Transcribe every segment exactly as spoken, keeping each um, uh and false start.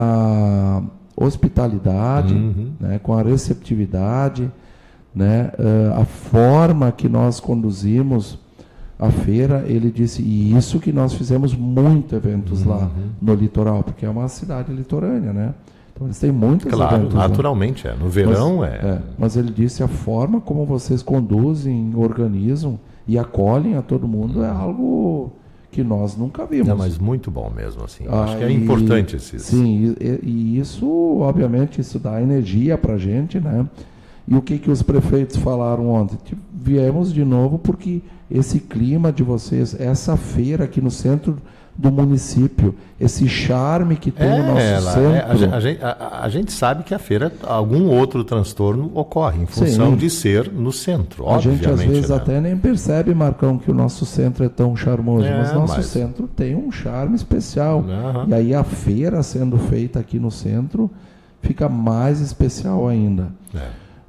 a hospitalidade, uhum. né, com a receptividade, né, uh, a forma que nós conduzimos a feira. Ele disse, e isso que nós fizemos muitos eventos uhum. lá no litoral, porque é uma cidade litorânea, né? Então eles têm muitos claro, eventos. Claro, naturalmente, lá. é. No verão mas, é... é. Mas ele disse, a forma como vocês conduzem, organizam e acolhem a todo mundo uhum. é algo que nós nunca vimos. Não, mas muito bom mesmo, assim. Ah, Acho que é e, importante esses... Sim, e, e isso, obviamente, isso dá energia para a gente, né? E o que, que os prefeitos falaram ontem? Tipo, viemos de novo porque esse clima de vocês, essa feira aqui no centro do município, esse charme que tem é, o nosso ela, centro... É, a, gente, a, a gente sabe que a feira, algum outro transtorno ocorre em função Sim. de ser no centro, a obviamente. A gente às vezes né? até nem percebe, Marcão, que o nosso centro é tão charmoso, é, mas nosso mas... centro tem um charme especial. Uhum. E aí a feira sendo feita aqui no centro fica mais especial ainda. É.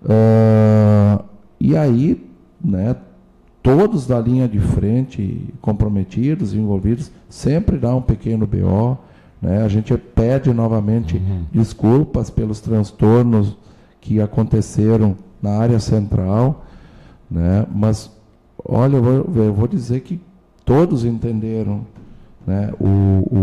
Uh, e aí, né, todos da linha de frente, comprometidos, envolvidos, sempre dá um pequeno B O, né? A gente pede novamente uhum. desculpas pelos transtornos que aconteceram na área central, né? Mas, olha, eu vou, eu vou dizer que todos entenderam, né, o,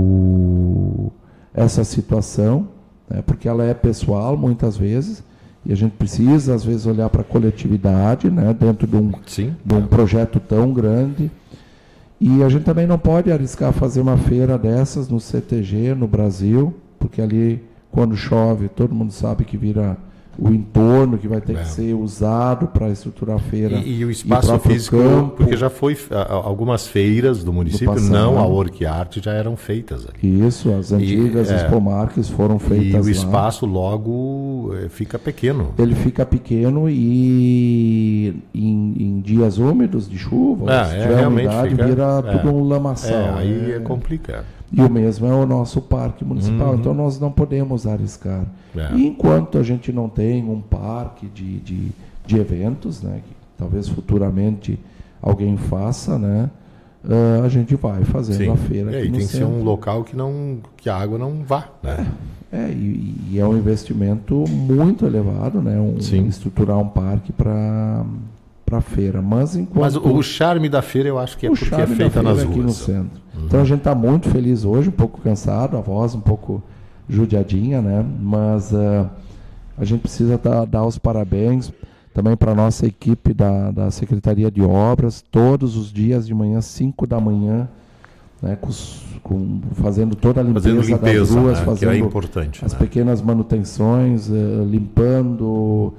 o, essa situação, né, porque ela é pessoal muitas vezes, e a gente precisa, às vezes, olhar para a coletividade, né, dentro de um, Sim. de um projeto tão grande. E a gente também não pode arriscar fazer uma feira dessas no C T G, no Brasil, porque ali, quando chove, todo mundo sabe que vira o entorno que vai ter é. que ser usado para estruturar a feira. E, e o espaço e físico, campo, porque já foi, algumas feiras do município, do não a Orquiarte, já eram feitas ali. Isso, as antigas e, é, Expomarques foram feitas E o lá. espaço logo fica pequeno. Ele fica pequeno e em, em dias úmidos de chuva, é, se é, tiver umidade, fica, vira é, tudo um lamaçal. É, aí é, é complicado. E o mesmo é o nosso parque municipal, uhum. então nós não podemos arriscar. É. E enquanto a gente não tem um parque de, de, de eventos, né, que talvez futuramente alguém faça, né, uh, a gente vai fazendo Sim. a feira é, aqui e no tem centro. que ser um local que, não, que a água não vá. Né? É, é e, e é um investimento muito elevado, né, um, estruturar um parque para... para a feira, mas enquanto... Mas o, o charme da feira eu acho que é porque é feita nas ruas. Aqui no centro. Uhum. Então a gente está muito feliz hoje, um pouco cansado, a voz um pouco judiadinha, né? Mas uh, a gente precisa dar, dar os parabéns também para a nossa equipe da, da Secretaria de Obras, todos os dias de manhã, cinco da manhã, né, com, com, fazendo toda a limpeza, fazendo limpeza das ruas, né? fazendo que é importante, as né? pequenas manutenções, uh, limpando...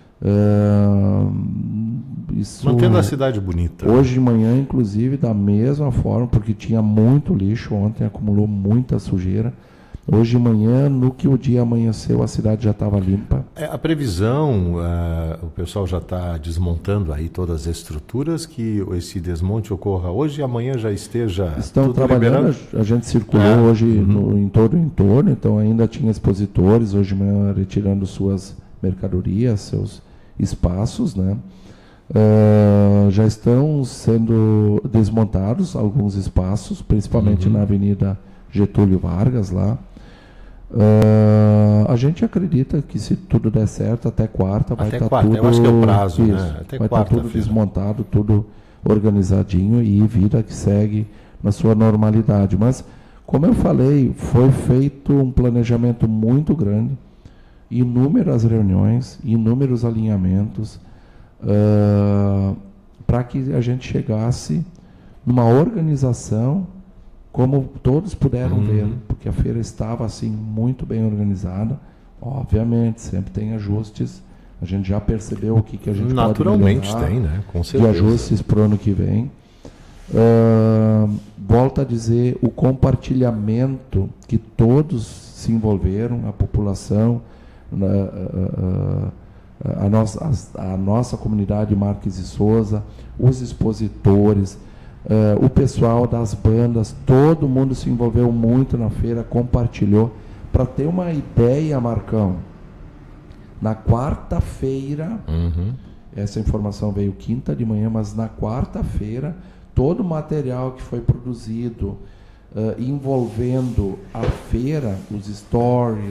Uh, isso, mantendo a cidade bonita. Hoje de manhã, inclusive, da mesma forma, porque tinha muito lixo ontem, acumulou muita sujeira. Hoje de manhã, no que o dia amanheceu, a cidade já estava limpa. É, a previsão, uh, o pessoal já está desmontando aí todas as estruturas, que esse desmonte ocorra hoje e amanhã já esteja Estão tudo trabalhando, liberado. A gente circulou é. hoje uhum. no, em todo o entorno, então ainda tinha expositores, hoje de manhã retirando suas mercadorias, seus espaços, né? Uh, já estão sendo desmontados alguns espaços, principalmente uhum. na Avenida Getúlio Vargas lá. Uh, a gente acredita que se tudo der certo até quarta vai estar tá tudo. Eu acho que é o prazo, isso, né? Até vai estar tá tudo desmontado, tudo organizadinho e vida que segue na sua normalidade. Mas como eu falei, foi feito um planejamento muito grande. Inúmeras reuniões, inúmeros alinhamentos, uh, para que a gente chegasse numa organização como todos puderam uhum. ver, porque a feira estava assim muito bem organizada. Obviamente, sempre tem ajustes, a gente já percebeu o que, que a gente naturalmente pode melhorar tem, né? Com certeza. De ajustes para o ano que vem. Uh, volto a dizer, o compartilhamento que todos se envolveram, a população, A, a, a, nossa, a, a nossa comunidade Marques e Souza, os expositores, uh, o pessoal das bandas, todo mundo se envolveu muito na feira, compartilhou. Para ter uma ideia, Marcão, na quarta-feira, uhum. essa informação veio quinta de manhã, mas na quarta-feira, todo o material que foi produzido, uh, envolvendo a feira, os stories,